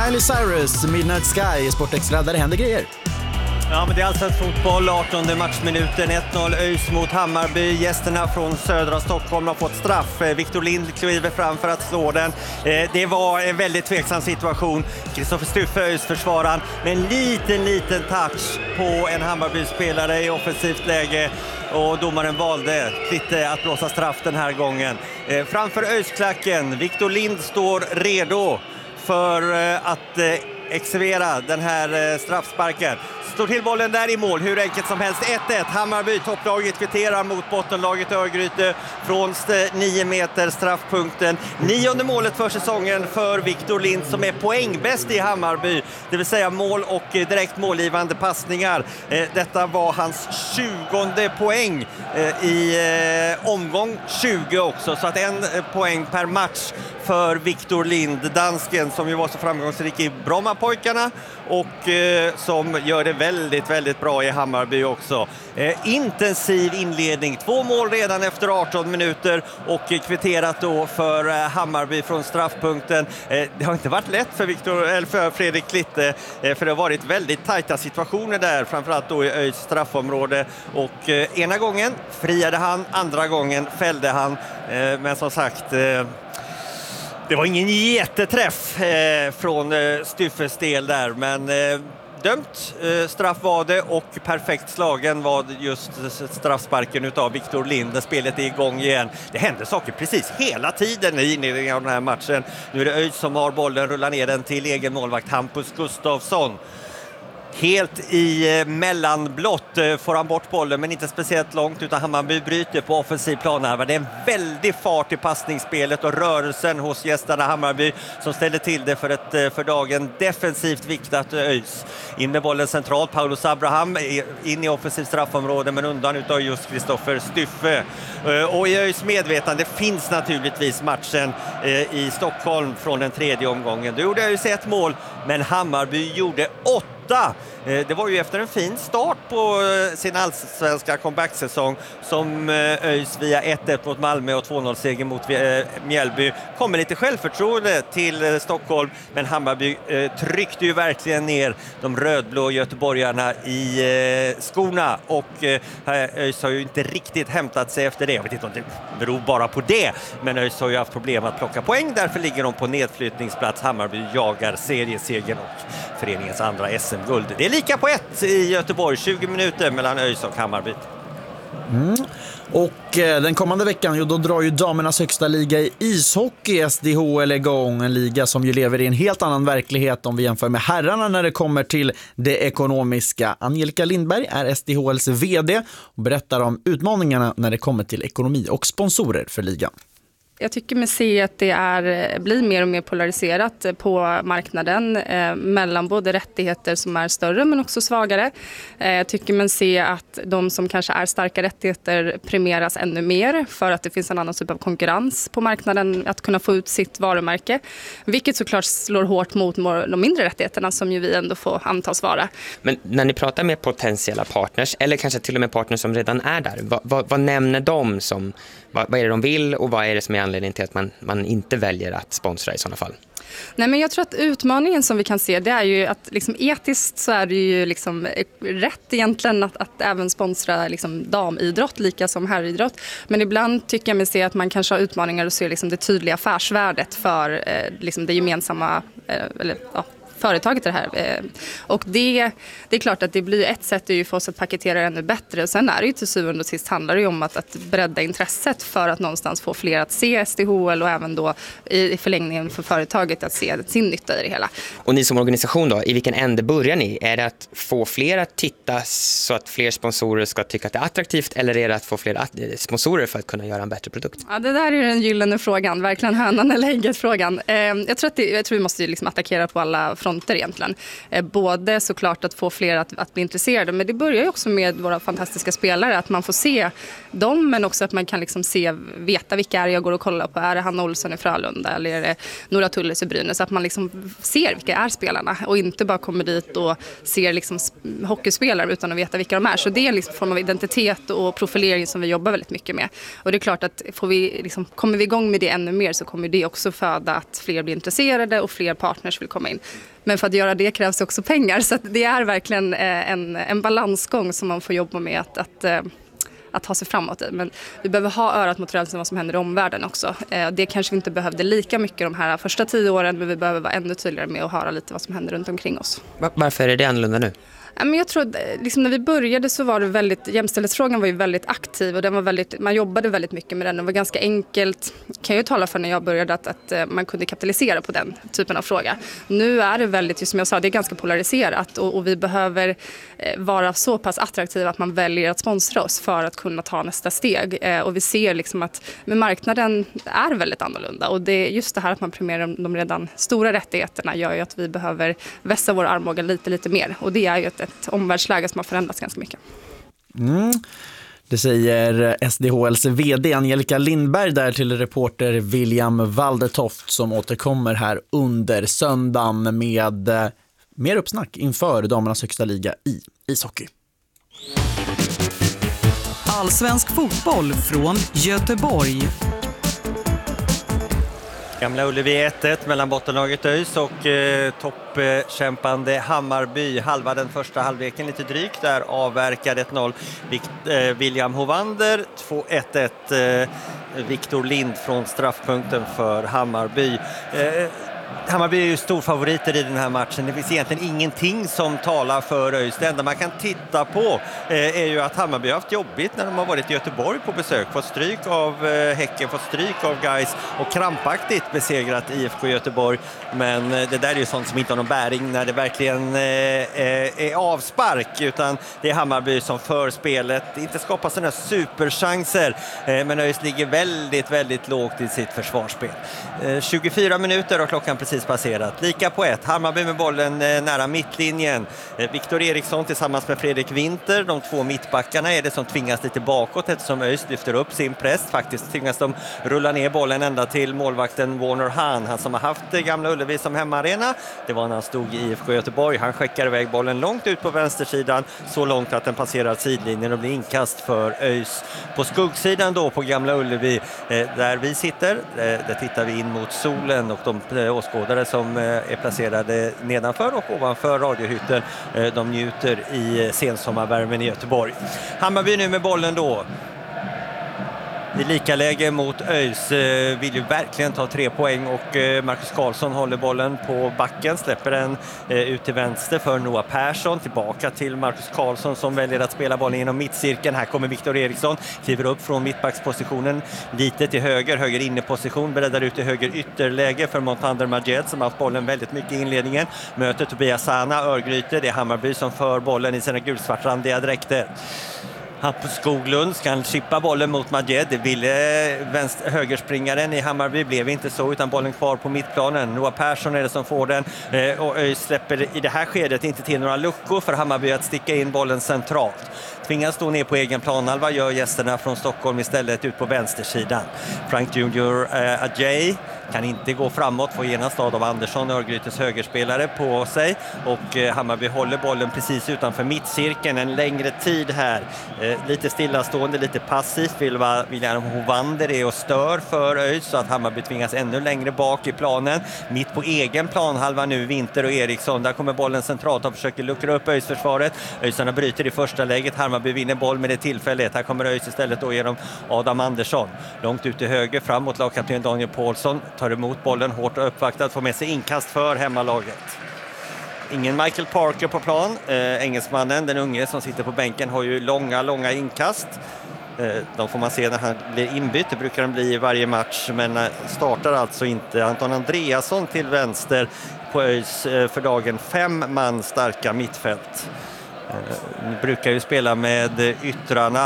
Miley Cyrus, Midnight Sky i Sportextra, där det händer grejer. Ja, men det är alltså ett fotboll, 18:e matchminuten, 1-0 ÖIS mot Hammarby. Gästerna från södra Stockholm har fått straff. Victor Lind kliver fram för att slå den. Det var en väldigt tveksam situation. Kristoffer Stuffe, ÖIS försvararen, med en liten touch på en Hammarby-spelare i offensivt läge. Och domaren valde lite att blåsa straff den här gången. Framför ÖIS-klacken, Victor Lind står redo för att exekvera den här straffsparken. Står till bollen där i mål, hur enkelt som helst. 1-1, Hammarby, topplaget kvitterar mot bottenlaget Örgryte från 9 meter straffpunkten. 9:e målet för säsongen för Victor Lind, som är poängbäst i Hammarby. Det vill säga mål och direkt målgivande passningar. Detta var hans 20:e poäng i omgång 20 också. Så att 1 poäng per match för Victor Lind, dansken som ju var så framgångsrik i Brommapojkarna och som gör det väldigt bra i Hammarby också. Intensiv inledning, 2 mål redan efter 18 minuter och kvitterat då för Hammarby från straffpunkten. Det har inte varit lätt för Fredrik Klitte, för det har varit väldigt tajta situationer där, framförallt då i ÖIS straffområde, och ena gången friade han, andra gången fällde han, men som sagt, det var ingen jätteträff från Stuffes del där, men dömt straff var det, och perfekt slagen var just straffsparken utav Victor Lind. Spelet är igång igen. Det händer saker precis hela tiden i inledningen av den här matchen. Nu är det ÖIS som har bollen, rullar ner den till egen målvakt Hampus Gustafsson. Helt i mellanblott får han bort bollen, men inte speciellt långt, utan Hammarby bryter på offensiv plan här. Det är en väldig fart i passningsspelet och rörelsen hos gästerna Hammarby som ställer till det för ett för dagen defensivt viktat ÖIS. In med bollen centralt, Paulus Abraham in i offensiv straffområde, men undan utav just Kristoffer Stuffe. Och i ÖIS medvetande finns naturligtvis matchen i Stockholm från den 3:e omgången. Då gjorde ÖIS 1 mål, men Hammarby gjorde 8. Det var ju efter en fin start på sin allsvenska comeback-säsong som ÖIS via 1-1 mot Malmö och 2-0-seger mot Mjällby kommer lite självförtroende till Stockholm, men Hammarby tryckte ju verkligen ner de rödblå göteborgarna i skorna, och ÖIS har ju inte riktigt hämtat sig efter det. Jag vet inte om det beror bara på det, men ÖIS har ju haft problem att plocka poäng, därför ligger de på nedflyttningsplats. Hammarby jagar seriesegern och föreningens andra SM-guld. Det är lika på 1 i Göteborg, 20 minuter mellan ÖIS och Hammarby. Och den kommande veckan, då drar ju damernas högsta liga i ishockey, SDHL, igång. En liga som ju lever i en helt annan verklighet om vi jämför med herrarna när det kommer till det ekonomiska. Angelica Lindberg är SDHLs vd och berättar om utmaningarna när det kommer till ekonomi och sponsorer för ligan. Jag tycker mig se att det blir mer och mer polariserat på marknaden mellan både rättigheter som är större men också svagare. Jag tycker man se att de som kanske är starka rättigheter premieras ännu mer för att det finns en annan typ av konkurrens på marknaden att kunna få ut sitt varumärke. Vilket såklart slår hårt mot de mindre rättigheterna som ju vi ändå får antas vara. Men när ni pratar med potentiella partners eller kanske till och med partners som redan är där, vad nämner de som... Vad är det de vill och vad är det som är anledningen till att man inte väljer att sponsra i sådana fall? Nej, men jag tror att utmaningen som vi kan se, det är ju att liksom etiskt så är det ju liksom rätt egentligen att även sponsra liksom damidrott lika som herridrott. Men ibland tycker jag mig se att man kanske har utmaningar att se liksom det tydliga affärsvärdet för liksom det gemensamma företaget det här. Och det är klart att det blir ett sätt ju för oss att paketera det ännu bättre. Och sen är det ju till syvende och sist handlar det ju om att bredda intresset för att någonstans få fler att se SDHL och även då i förlängningen för företaget att se sin nytta i det hela. Och ni som organisation då, i vilken ände börjar ni? Är det att få fler att titta så att fler sponsorer ska tycka att det är attraktivt, eller är det att få fler sponsorer för att kunna göra en bättre produkt? Ja, det där är den gyllene frågan, verkligen hönan eller ägget frågan. Jag tror vi måste liksom attackera på alla fronter fronter egentligen. Både såklart att få fler att bli intresserade, men det börjar ju också med våra fantastiska spelare, att man får se dem, men också att man kan liksom veta vilka är jag går och kollar på. Är det Hanna Olsson i Frölunda eller är det Nora Tulles i Brynäs? Så att man liksom ser vilka är spelarna och inte bara kommer dit och ser liksom hockeyspelare utan att veta vilka de är. Så det är liksom en form av identitet och profilering som vi jobbar väldigt mycket med. Och det är klart att kommer vi igång med det ännu mer så kommer det också föda att fler blir intresserade och fler partners vill komma in. Men för att göra det krävs också pengar, så att det är verkligen en balansgång som man får jobba med att ta sig framåt i. Men vi behöver ha örat mot rälsen vad som händer i omvärlden också. Det kanske vi inte behövde lika mycket de här första 10 åren, men vi behöver vara ännu tydligare med att höra lite vad som händer runt omkring oss. Varför är det annorlunda nu? Men jag tror liksom när vi började så var det jämställdhetsfrågan var ju väldigt aktiv och man jobbade väldigt mycket med den. Det var ganska enkelt, kan jag ju tala för när jag började, att man kunde kapitalisera på den typen av fråga. Nu är det väldigt, som jag sa, det är ganska polariserat och vi behöver vara så pass attraktiva att man väljer att sponsra oss för att kunna ta nästa steg. Och vi ser liksom att marknaden är väldigt annorlunda, och det är just det här att man premierar de redan stora rättigheterna gör ju att vi behöver vässa vår armbåge lite mer, och det är ju ett omvärldsläge som har förändrats ganska mycket. Det säger SDHLs vd Angelica Lindberg där till reporter William Waldetoft, som återkommer här under söndagen med mer uppsnack inför damernas högsta liga i ishockey. Allsvensk fotboll från Göteborg. Gamla Ullevi 1-1 mellan bottenlaget ÖIS och toppkämpande Hammarby. Halva den första halvleken lite drygt där, avverkad 1-0 William Hovander, 2-1 Victor Lind från straffpunkten för Hammarby. Hammarby är ju storfavoriter i den här matchen. Det finns egentligen ingenting som talar för ÖIS. Det enda man kan titta på är ju att Hammarby har haft jobbigt när de har varit i Göteborg på besök. Fått stryk av Häcken, fått stryk av Gais och krampaktigt besegrat IFK Göteborg. Men det där är ju sånt som inte har någon bäring när det verkligen är avspark, utan det är Hammarby som för spelet. Det inte skapar sådana superchanser, men ÖIS ligger väldigt, väldigt lågt i sitt försvarsspel. 24 minuter och klockan precis passerat. Lika på 1. Hammarby med bollen nära mittlinjen. Viktor Eriksson tillsammans med Fredrik Winter. De två mittbackarna är det som tvingas lite bakåt eftersom ÖIS lyfter upp sin press. Faktiskt tvingas de rulla ner bollen ända till målvakten Warner Hahn. Han som har haft Gamla Ullevi som hemmaarena. Det var när han stod i IFK Göteborg. Han skickar iväg bollen långt ut på vänstersidan. Så långt att den passerar sidlinjen och blir inkast för ÖIS. På skuggsidan då på Gamla Ullevi där vi sitter. Där tittar vi in mot solen och de åskådare som är placerade nedanför och ovanför radiohytten, de njuter i sensommarvärmen i Göteborg. Hammarby nu med bollen då. I lika läge mot ÖIS vill ju verkligen ta 3 poäng och Marcus Karlsson håller bollen på backen, släpper den ut till vänster för Noah Persson, tillbaka till Marcus Karlsson som väljer att spela bollen genom mittcirkeln. Här kommer Viktor Eriksson, kliver upp från mittbackspositionen lite till höger inneposition, breddar ut i höger ytterläge för Montander Majed som har haft bollen väldigt mycket i inledningen. Möter Tobias Sana, Örgryte, det är Hammarby som för bollen i sina gulsvartrandiga dräkter. Hampus Skoglund ska chippa bollen mot Majed. Det ville högerspringaren i Hammarby, blev inte så, utan bollen kvar på mittplanen. Noah Persson är det som får den och ÖIS släpper i det här skedet inte till några luckor för Hammarby att sticka in bollen centralt. Tvingas stå ner på egen planhalva, gör gästerna från Stockholm istället ut på vänstersidan. Frank Junior Ajay kan inte gå framåt, får genast av Andersson, Örgrytes högerspelare, på sig och Hammarby håller bollen precis utanför mittcirkeln en längre tid här. Lite stillastående, lite passivt William Hovander är och stör för ÖIS så att Hammarby tvingas ännu längre bak i planen. Mitt på egen planhalva nu Winter och Eriksson, där kommer bollen centralt och försöker luckra upp ÖIS-försvaret. ÖISarna bryter i första läget, Hammarby vinner boll med det tillfället. Här kommer ÖIS istället då genom Adam Andersson. Långt ut till höger, framåt lagkapten Daniel Paulsson, tar emot bollen hårt och uppvaktad, får med sig inkast för hemmalaget. Ingen Michael Parker på plan. Engelsmannen, den unge som sitter på bänken, har ju långa inkast. De får man se när han blir inbytt. Det brukar han bli i varje match, men startar alltså inte. Anton Andreasson till vänster på ÖIS för dagen 5 man starka mittfält. Brukar ju spela med yttrarna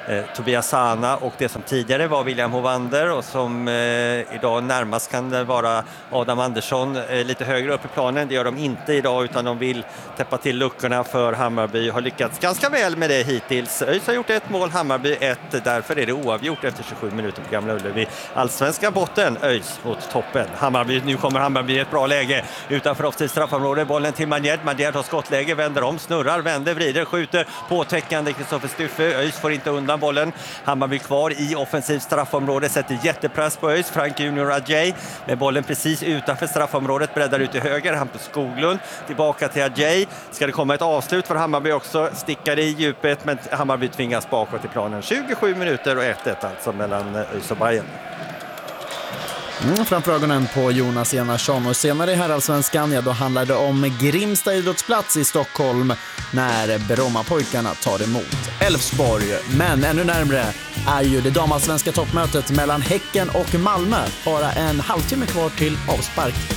Tobias Sana och det som tidigare var William Hovander och som idag närmast kan vara Adam Andersson lite högre upp i planen. Det gör de inte idag utan de vill täppa till luckorna för Hammarby. Har lyckats ganska väl med det hittills. ÖIS har gjort 1 mål, Hammarby 1. Därför är det oavgjort efter 27 minuter på Gamla Ullevi. Allsvenska botten, ÖIS mot toppen. Nu kommer Hammarby i ett bra läge utanför offensivt straffområde. Bollen till Manjed. Manjed har skottläge, vänder om, snurrar, vänder, vrider, skjuter. Påtäckande Kristoffer Stuffe. ÖIS får inte undan bollen. Hammarby kvar i offensivt straffområde. Sätter jättepress på ÖIS. Frank Junior Adjei med bollen precis utanför straffområdet. Breddar ut till höger. Hampus Skoglund tillbaka till Adjei. Ska det komma ett avslut för Hammarby också? Stickar i djupet men Hammarby tvingas bakåt i planen. 27 minuter och 1-1 alltså mellan ÖIS och Bayern. Framför ögonen på Jonas Enarsson och senare i herrallsvenskan då handlar det om Grimsta idrottsplats i Stockholm när Brommapojkarna tar emot Elfsborg. Men ännu närmare är ju det damallsvenska toppmötet mellan Häcken och Malmö. Bara en halvtimme kvar till avspark.